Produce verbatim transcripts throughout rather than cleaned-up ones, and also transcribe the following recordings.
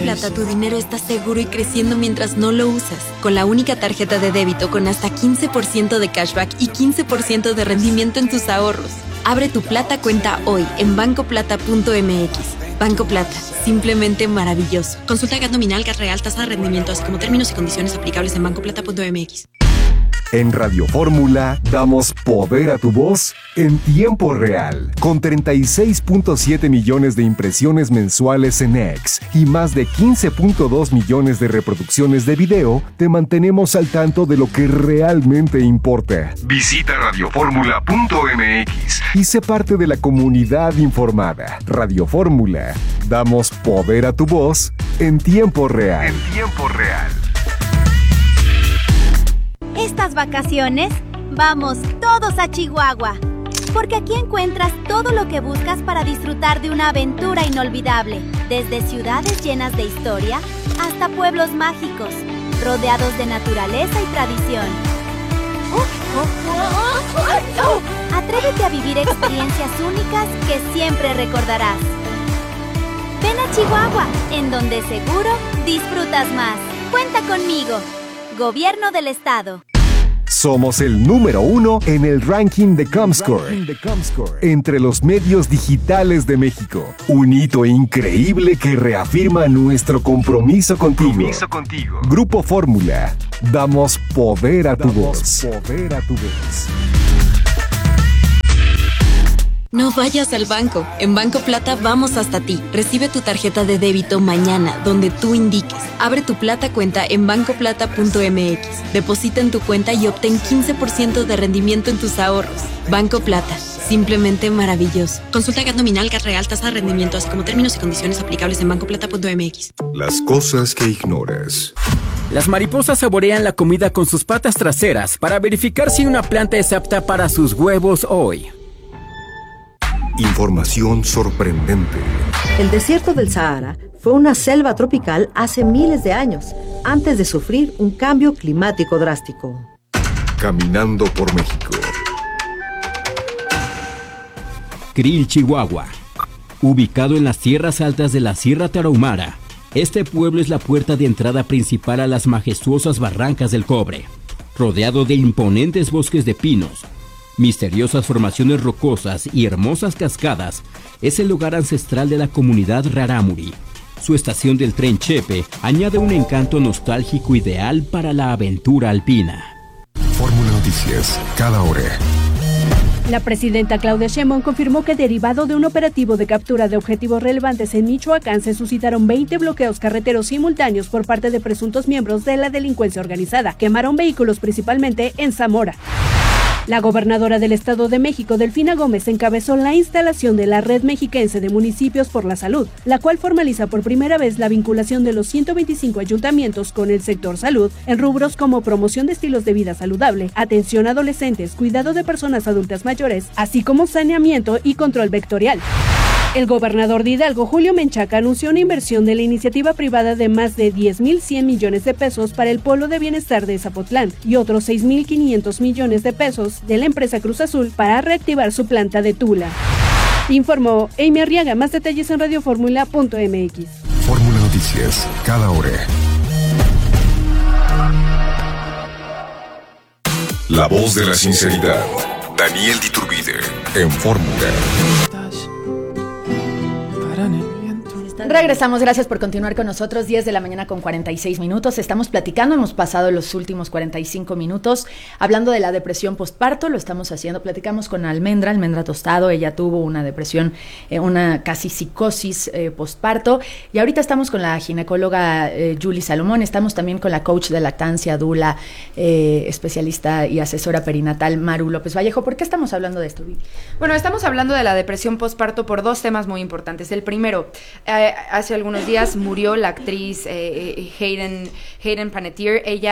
Plata tu dinero está seguro y creciendo mientras no lo usas. Con la única tarjeta de débito con hasta quince por ciento de cashback y quince por ciento de rendimiento en tus ahorros. Abre tu Plata cuenta hoy en banco plata punto m x. Banco Plata, simplemente maravilloso. Consulta G A T nominal, G A T real, tasa de rendimiento, así como términos y condiciones aplicables en banco plata punto m x. En Radio Fórmula damos poder a tu voz en tiempo real. Con treinta y seis punto siete millones de impresiones mensuales en X y más de quince punto dos millones de reproducciones de video, te mantenemos al tanto de lo que realmente importa. Visita radio fórmula punto m x y sé parte de la comunidad informada. Radio Fórmula, damos poder a tu voz en tiempo real. En tiempo real. Estas vacaciones, vamos todos a Chihuahua, porque aquí encuentras todo lo que buscas para disfrutar de una aventura inolvidable, desde ciudades llenas de historia hasta pueblos mágicos, rodeados de naturaleza y tradición. Atrévete a vivir experiencias únicas que siempre recordarás. Ven a Chihuahua, en donde seguro disfrutas más. Cuenta conmigo. Gobierno del Estado. Somos el número uno en el ranking de Comscore, entre los medios digitales de México. Un hito increíble que reafirma nuestro compromiso contigo. Compromiso contigo. Grupo Fórmula. Damos poder a tu voz. Poder a tu voz. No vayas al banco. En Banco Plata vamos hasta ti. Recibe tu tarjeta de débito mañana, donde tú indiques. Abre tu Plata cuenta en banco plata punto m x. Deposita en tu cuenta y obtén quince por ciento de rendimiento en tus ahorros. Banco Plata. Simplemente maravilloso. Consulta G A T nominal, G A T real, tasa de rendimiento, así como términos y condiciones aplicables en banco plata punto m x. Las cosas que ignoras. Las mariposas saborean la comida con sus patas traseras para verificar si una planta es apta para sus huevos hoy. Información sorprendente. El desierto del Sahara fue una selva tropical hace miles de años, antes de sufrir un cambio climático drástico. Caminando por México. Krill, Chihuahua. Ubicado en las tierras altas de la Sierra Tarahumara, este pueblo es la puerta de entrada principal a las majestuosas barrancas del Cobre. Rodeado de imponentes bosques de pinos, misteriosas formaciones rocosas y hermosas cascadas, es el lugar ancestral de la comunidad rarámuri. Su estación del tren Chepe añade un encanto nostálgico ideal para la aventura alpina. Fórmula Noticias, cada hora. La presidenta Claudia Sheinbaum confirmó que derivado de un operativo de captura de objetivos relevantes en Michoacán se suscitaron veinte bloqueos carreteros simultáneos por parte de presuntos miembros de la delincuencia organizada. Quemaron vehículos principalmente en Zamora. La gobernadora del Estado de México, Delfina Gómez, encabezó la instalación de la Red Mexiquense de Municipios por la Salud, la cual formaliza por primera vez la vinculación de los ciento veinticinco ayuntamientos con el sector salud en rubros como promoción de estilos de vida saludable, atención a adolescentes, cuidado de personas adultas mayores, así como saneamiento y control vectorial. El gobernador de Hidalgo, Julio Menchaca, anunció una inversión de la iniciativa privada de más de diez mil cien millones de pesos para el Polo de Bienestar de Zapotlán y otros seis mil quinientos millones de pesos de la empresa Cruz Azul para reactivar su planta de Tula. Informó Amy Arriaga. Más detalles en radio fórmula punto m x. Fórmula Noticias, cada hora. La voz de la sinceridad. Daniel Diturbide, en Fórmula. Regresamos, gracias por continuar con nosotros, diez de la mañana con cuarenta y seis minutos, estamos platicando, hemos pasado los últimos cuarenta y cinco minutos hablando de la depresión postparto, lo estamos haciendo, platicamos con Almendra, Almendra Tostado, ella tuvo una depresión, eh, una casi psicosis eh, postparto, y ahorita estamos con la ginecóloga eh, Julie Salomón, estamos también con la coach de lactancia, dula, eh, especialista y asesora perinatal Maru López Vallejo. ¿Por qué estamos hablando de esto, Vivi? Bueno, estamos hablando de la depresión postparto por dos temas muy importantes. El primero, eh, hace algunos días murió la actriz eh, Hayden, Hayden Panettiere. Ella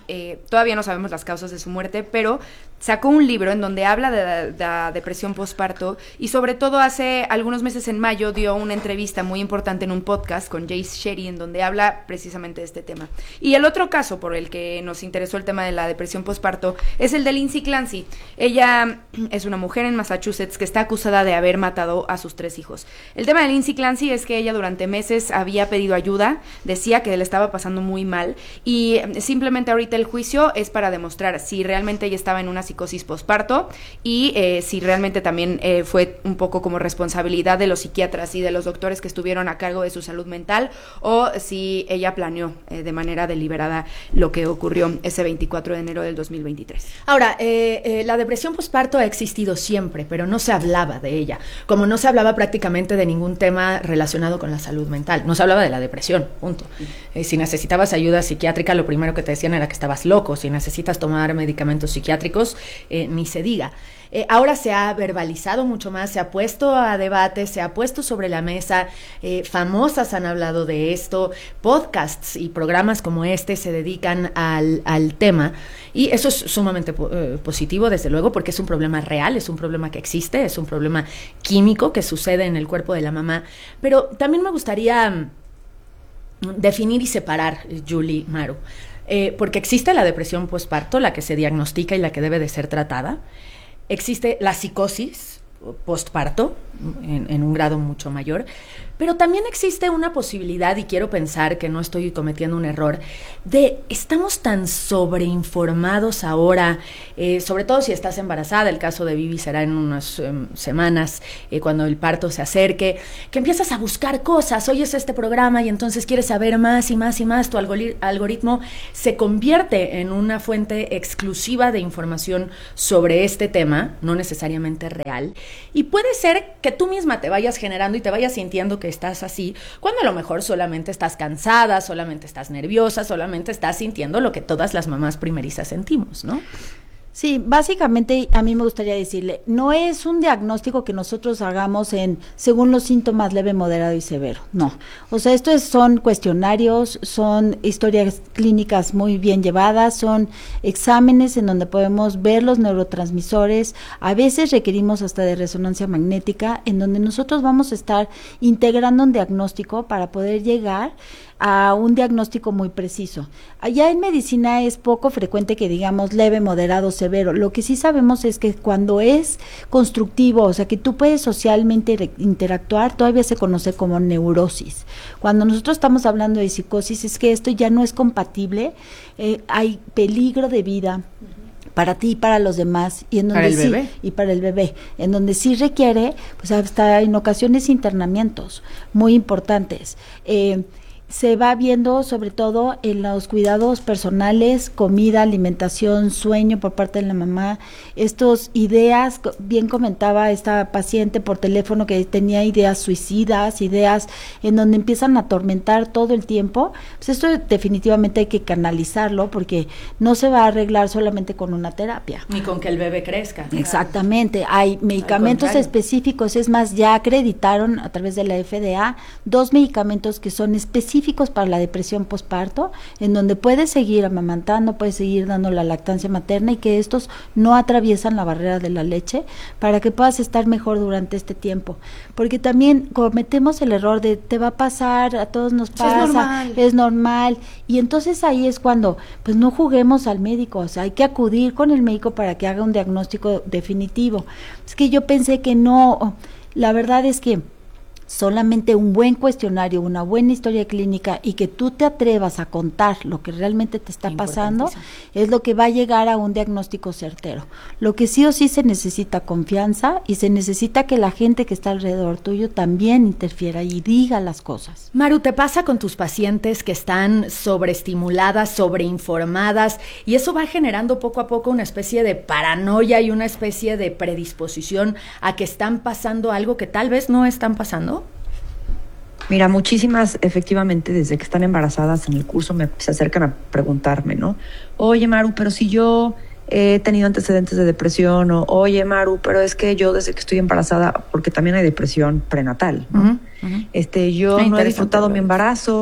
eh, todavía no sabemos las causas de su muerte, pero sacó un libro en donde habla de la, de la depresión postparto y sobre todo hace algunos meses, en mayo, dio una entrevista muy importante en un podcast con Jace Shetty en donde habla precisamente de este tema. Y el otro caso por el que nos interesó el tema de la depresión postparto es el de Lindsay Clancy. Ella es una mujer en Massachusetts que está acusada de haber matado a sus tres hijos. El tema de Lindsay Clancy es que ella durante meses había pedido ayuda, decía que le estaba pasando muy mal y simplemente ahorita el juicio es para demostrar si realmente ella estaba en una psicosis postparto y eh, si realmente también eh, fue un poco como responsabilidad de los psiquiatras y de los doctores que estuvieron a cargo de su salud mental o si ella planeó eh, de manera deliberada lo que ocurrió ese veinticuatro de enero del dos mil veintitrés. Ahora, eh, eh, la depresión postparto ha existido siempre, pero no se hablaba de ella, como no se hablaba prácticamente de ningún tema relacionado con la salud mental, no se hablaba de la depresión, punto. Eh, si necesitabas ayuda psiquiátrica, lo primero que te decían era que estabas loco, si necesitas tomar medicamentos psiquiátricos, Eh, ni se diga. Eh, ahora se ha verbalizado mucho más, se ha puesto a debate, se ha puesto sobre la mesa, eh, famosas han hablado de esto, podcasts y programas como este se dedican al, al tema y eso es sumamente eh, positivo, desde luego, porque es un problema real, es un problema que existe, es un problema químico que sucede en el cuerpo de la mamá, pero también me gustaría definir y separar, Julie, Maru. Eh, porque existe la depresión postparto, la que se diagnostica y la que debe de ser tratada. Existe la psicosis postparto, en, en un grado mucho mayor, pero también existe una posibilidad, y quiero pensar que no estoy cometiendo un error, de estamos tan sobreinformados ahora, eh, sobre todo si estás embarazada, el caso de Vivi será en unas eh, semanas, eh, cuando el parto se acerque, que empiezas a buscar cosas, oyes este programa y entonces quieres saber más y más y más, tu algori- algoritmo se convierte en una fuente exclusiva de información sobre este tema, no necesariamente real, y puede ser que tú misma te vayas generando y te vayas sintiendo que estás así, cuando a lo mejor solamente estás cansada, solamente estás nerviosa, solamente estás sintiendo lo que todas las mamás primerizas sentimos, ¿no? Sí, básicamente a mí me gustaría decirle, no es un diagnóstico que nosotros hagamos en según los síntomas leve, moderado y severo, no. O sea, esto es, son cuestionarios, son historias clínicas muy bien llevadas, son exámenes en donde podemos ver los neurotransmisores, a veces requerimos hasta de resonancia magnética, en donde nosotros vamos a estar integrando un diagnóstico para poder llegar a un diagnóstico muy preciso. Allá en medicina es poco frecuente que digamos leve, moderado, severo. Lo que sí sabemos es que cuando es constructivo, o sea que tú puedes socialmente interactuar, todavía se conoce como neurosis. Cuando nosotros estamos hablando de psicosis es que esto ya no es compatible, eh, hay peligro de vida para ti y para los demás, y en donde ¿Para el sí, bebé? y para el bebé, en donde sí requiere, pues hasta en ocasiones internamientos muy importantes. Eh, se va viendo sobre todo en los cuidados personales, comida, alimentación, sueño por parte de la mamá, estas ideas, bien comentaba esta paciente por teléfono que tenía ideas suicidas, ideas en donde empiezan a atormentar todo el tiempo, pues esto definitivamente hay que canalizarlo porque no se va a arreglar solamente con una terapia. Ni con que el bebé crezca. Exactamente, hay medicamentos específicos, es más, ya acreditaron a través de la F D A dos medicamentos que son específicos para la depresión postparto, en donde puedes seguir amamantando, puedes seguir dando la lactancia materna y que estos no atraviesan la barrera de la leche para que puedas estar mejor durante este tiempo. Porque también cometemos el error de te va a pasar, a todos nos pasa, es normal. es normal, y entonces ahí es cuando pues no juguemos al médico, o sea, hay que acudir con el médico para que haga un diagnóstico definitivo. Es que yo pensé que no, la verdad es que solamente un buen cuestionario, una buena historia clínica y que tú te atrevas a contar lo que realmente te está pasando es lo que va a llegar a un diagnóstico certero. Lo que sí o sí se necesita confianza y se necesita que la gente que está alrededor tuyo también interfiera y diga las cosas. Maru, ¿te pasa con tus pacientes que están sobreestimuladas, sobreinformadas y eso va generando poco a poco una especie de paranoia y una especie de predisposición a que están pasando algo que tal vez no están pasando? Mira, muchísimas, efectivamente, desde que están embarazadas en el curso me se acercan a preguntarme, ¿no? Oye, Maru, pero si yo he tenido antecedentes de depresión, o oye, Maru, pero es que yo desde que estoy embarazada, porque también hay depresión prenatal, ¿no? Uh-huh, uh-huh. Este, yo no he disfrutado mi embarazo,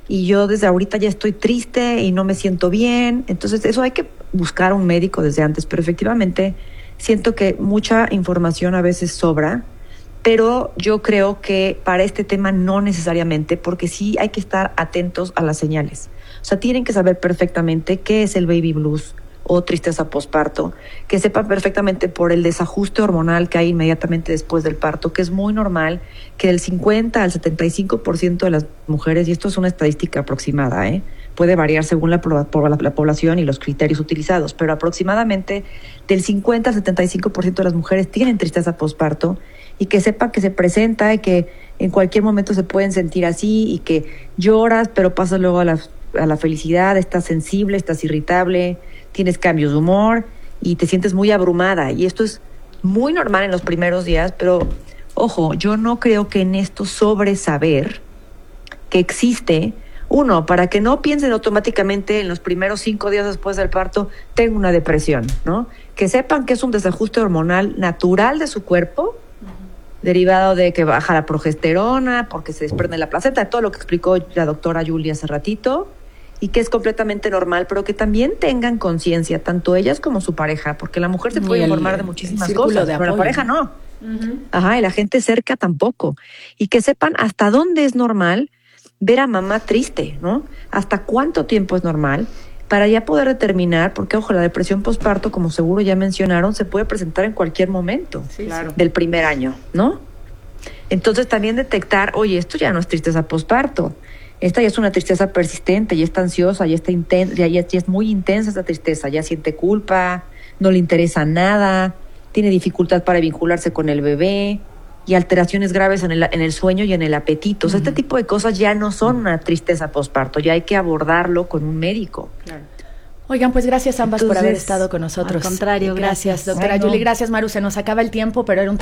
y yo desde ahorita ya estoy triste y no me siento bien. Entonces eso hay que buscar un médico desde antes, pero efectivamente siento que mucha información a veces sobra, pero yo creo que para este tema no necesariamente, porque sí hay que estar atentos a las señales. O sea, tienen que saber perfectamente qué es el baby blues o tristeza posparto, que sepan perfectamente por el desajuste hormonal que hay inmediatamente después del parto, que es muy normal que del cincuenta al setenta y cinco por ciento de las mujeres, y esto es una estadística aproximada, ¿eh? puede variar según la, la, la población y los criterios utilizados, pero aproximadamente del cincuenta al setenta y cinco por ciento de las mujeres tienen tristeza posparto, y que sepan que se presenta y que en cualquier momento se pueden sentir así y que lloras, pero pasas luego a la, a la felicidad, estás sensible, estás irritable, tienes cambios de humor y te sientes muy abrumada. Y esto es muy normal en los primeros días, pero ojo, yo no creo que en esto sobresaber que existe, uno, para que no piensen automáticamente en los primeros cinco días después del parto, tengo una depresión, ¿no? Que sepan que es un desajuste hormonal natural de su cuerpo, derivado de que baja la progesterona, porque se desprende la placenta, todo lo que explicó la doctora Julia hace ratito, y que es completamente normal, pero que también tengan conciencia, tanto ellas como su pareja, porque la mujer se puede el, informar de muchísimas cosas, pero la pareja no. Uh-huh. Ajá, y la gente cerca tampoco. Y que sepan hasta dónde es normal ver a mamá triste, ¿no? Hasta cuánto tiempo es normal, para ya poder determinar, porque ojo, la depresión postparto, como seguro ya mencionaron, se puede presentar en cualquier momento sí, claro. del primer año, ¿no? Entonces también detectar, oye, esto ya no es tristeza postparto, esta ya es una tristeza persistente, ya está ansiosa, ya está intensa, ya, ya, ya es muy intensa esta tristeza, ya siente culpa, no le interesa nada, tiene dificultad para vincularse con el bebé y alteraciones graves en el, en el sueño y en el apetito. O sea, uh-huh. este tipo de cosas ya no son una tristeza posparto, ya hay que abordarlo con un médico. Claro. Oigan, pues gracias ambas Entonces, por haber estado con nosotros. Al contrario, gracias, gracias doctora Ay, no. Julie, gracias Maru, se nos acaba el tiempo, pero era un